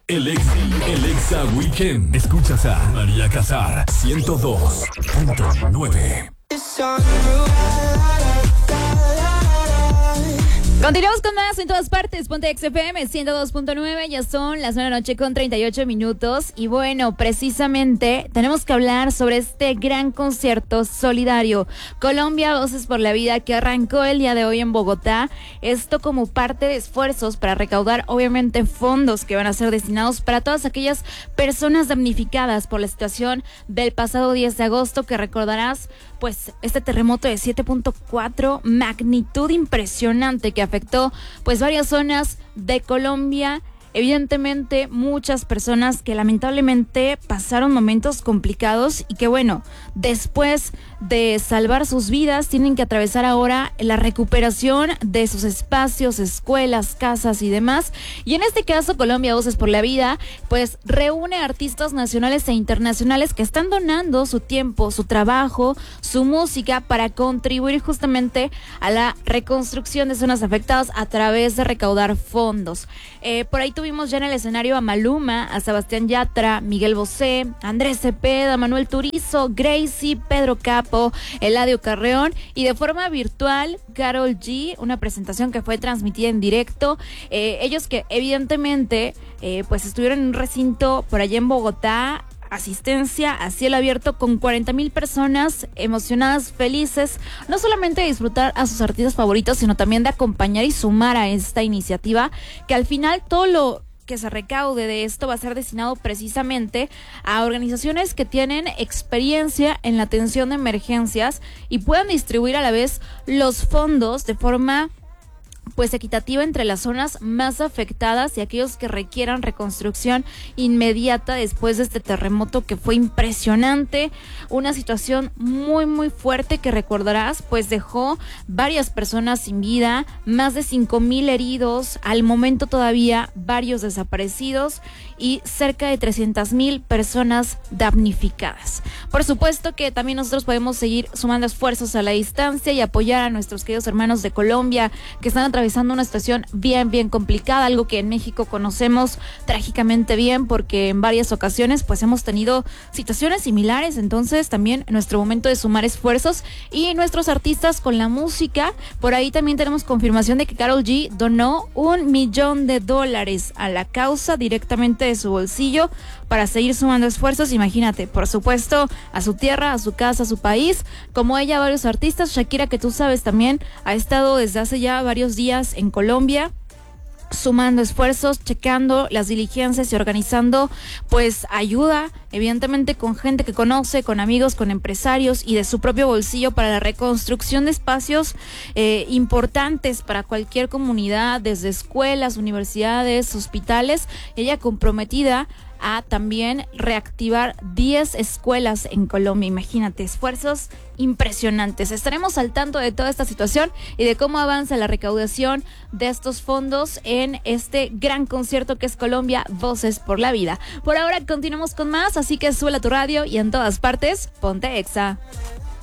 El Exa Weekend. Escuchas a María Casar 102.9. Continuamos con más en todas partes. Ponte XFM 102.9. Ya son las 9 de la noche con 38 minutos. Y bueno, precisamente tenemos que hablar sobre este gran concierto solidario Colombia Voces por la Vida, que arrancó el día de hoy en Bogotá. Esto como parte de esfuerzos para recaudar obviamente fondos que van a ser destinados para todas aquellas personas damnificadas por la situación del pasado 10 de agosto, que recordarás, pues este terremoto de 7.4 magnitud impresionante que afectó pues varias zonas de Colombia. Evidentemente muchas personas que lamentablemente pasaron momentos complicados y que bueno, después de salvar sus vidas tienen que atravesar ahora la recuperación de sus espacios, escuelas, casas y demás. Y en este caso Colombia Voces por la Vida pues reúne artistas nacionales e internacionales que están donando su tiempo, su trabajo, su música para contribuir justamente a la reconstrucción de zonas afectadas a través de recaudar fondos. Por ahí tuvimos ya en el escenario a Maluma, a Sebastián Yatra, Miguel Bosé, Andrés Cepeda, Manuel Turizo, Gracie, Pedro Capo, Eladio Carreón y de forma virtual Karol G, una presentación que fue transmitida en directo. Ellos que evidentemente pues estuvieron en un recinto por allá en Bogotá, asistencia a cielo abierto con 40,000 personas emocionadas, felices, no solamente de disfrutar a sus artistas favoritos, sino también de acompañar y sumar a esta iniciativa, que al final todo lo que se recaude de esto va a ser destinado precisamente a organizaciones que tienen experiencia en la atención de emergencias y puedan distribuir a la vez los fondos de forma pues equitativa entre las zonas más afectadas y aquellos que requieran reconstrucción inmediata después de este terremoto que fue impresionante, una situación muy muy fuerte que recordarás pues dejó varias personas sin vida, más de 5,000 heridos, al momento todavía varios desaparecidos y cerca de 300,000 personas damnificadas. Por supuesto que también nosotros podemos seguir sumando esfuerzos a la distancia y apoyar a nuestros queridos hermanos de Colombia que están atravesando una situación bien complicada, algo que en México conocemos trágicamente bien porque en varias ocasiones pues hemos tenido situaciones similares. Entonces también nuestro momento de sumar esfuerzos y nuestros artistas con la música. Por ahí también tenemos confirmación de que Karol G donó $1 millón a la causa directamente de su bolsillo para seguir sumando esfuerzos. Imagínate, por supuesto, a su tierra, a su casa, a su país. Como ella, varios artistas. Shakira, que tú sabes también, ha estado desde hace ya varios días en Colombia, sumando esfuerzos, checando las diligencias y organizando pues ayuda, evidentemente con gente que conoce, con amigos, con empresarios y de su propio bolsillo para la reconstrucción de espacios importantes para cualquier comunidad, desde escuelas, universidades, hospitales. Ella comprometida a también reactivar 10 escuelas en Colombia. Imagínate, esfuerzos impresionantes. Estaremos al tanto de toda esta situación y de cómo avanza la recaudación de estos fondos en este gran concierto que es Colombia Voces por la Vida. Por ahora continuamos con más, así que sube a tu radio y en todas partes, ponte Exa.